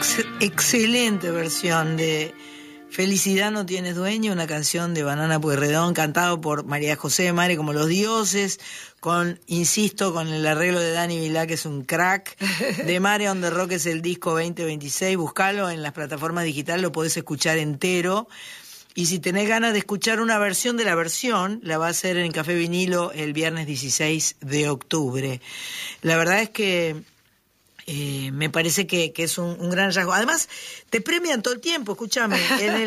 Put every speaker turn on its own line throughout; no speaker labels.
Excelente versión de Felicidad no tienes dueño, una canción de Banana Pueyrredón, cantado por María José de Mare como Los Dioses, insisto, con el arreglo de Dani Vilá, que es un crack. De Mare on the Rock es el disco 2026, buscalo en las plataformas digitales, lo podés escuchar entero. Y si tenés ganas de escuchar una versión de la versión, la va a hacer en Café Vinilo el viernes 16 de octubre. La verdad es que me parece que es un gran rasgo. Además, te premian todo el tiempo, escúchame,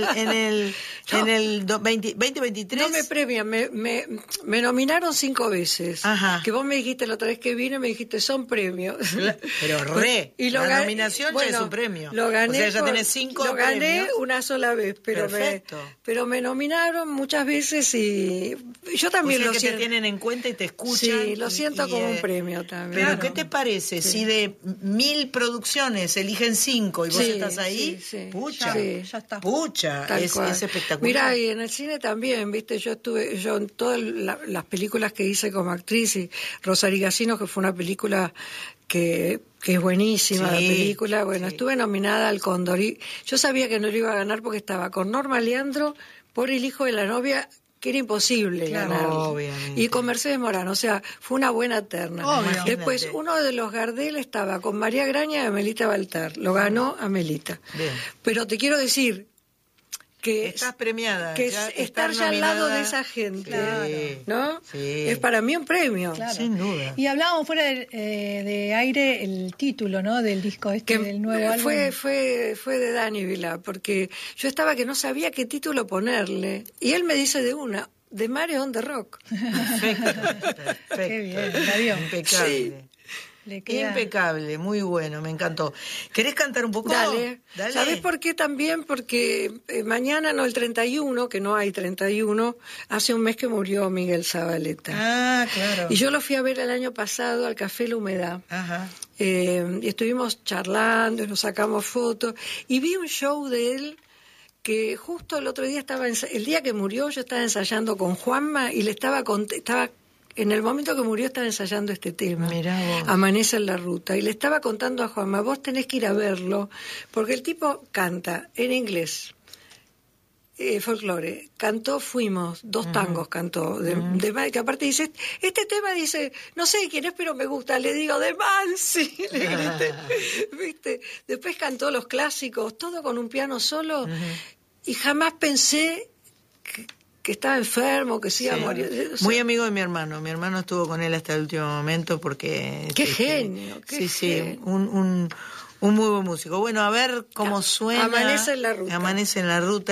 en el 2023...
No me premian, me nominaron 5 veces.
Ajá.
Que vos me dijiste la otra vez que vine, me dijiste, son premios.
Pero y la nominación ya es un premio.
Lo gané,
o sea, ya tenés 5
lo gané
premios.
una sola vez, pero me nominaron muchas veces y yo también lo siento.
Te tienen en cuenta y te escuchan.
Sí, lo siento como un premio también.
Pero
claro.
¿qué te parece si de 1000 producciones eligen 5 y vos estás ahí?
Sí.
Pucha,
ya está.
Pucha, es espectacular.
Mirá, y en el cine también, viste, yo en todas las películas que hice como actriz, y Rosarigacino, que fue una película que es buenísima, la película, estuve nominada al Cóndor, y yo sabía que no lo iba a ganar porque estaba con Norma Leandro por El hijo de la novia, que era imposible ganar. Y con Mercedes Morán, o sea, fue una buena terna. Después, uno de los Gardel estaba con María Graña y Amelita Baltar. Lo ganó Amelita.
Bien.
Pero te quiero decir que
estás premiada,
que estar ya al lado de esa gente, ¿no?
Sí.
Es para mí un premio.
Claro.
Sin duda.
Y hablábamos fuera de aire el título, ¿no? Del disco del nuevo álbum.
Fue de Dani Vilá, porque yo estaba que no sabía qué título ponerle, y él me dice de Mare on the Rock.
Perfecto.
Qué bien, la vio.
Impecable.
Sí.
Impecable, muy bueno, me encantó. ¿Querés cantar un poco?
Dale. ¿Sabés por qué también? Porque mañana, no, el 31, que no hay 31, hace un mes que murió Miguel Zabaleta.
Ah, claro.
Y yo lo fui a ver el año pasado al Café La Humedad.
Ajá.
Y estuvimos charlando y nos sacamos fotos. Y vi un show de él que justo el otro día el día que murió, yo estaba ensayando con Juanma y le estaba en el momento que murió estaba ensayando este tema.
Mirá vos.
Amanece en la ruta. Y le estaba contando a Juanma, vos tenés que ir a verlo, porque el tipo canta en inglés, folclore. Cantó Fuimos, 2 tangos cantó. Que aparte dice, este tema dice, no sé quién es, pero me gusta. Le digo, de Mansi. Le grité. ¿Viste? Después cantó los clásicos, todo con un piano solo. Y jamás pensé que estaba enfermo, que se iba a morir. O sea,
muy amigo de mi hermano. Mi hermano estuvo con él hasta el último momento porque...
¡Qué genio! ¡Qué genio!
Un muy buen músico. Bueno, a ver cómo suena.
Amanece en la ruta.
Amanece en la ruta.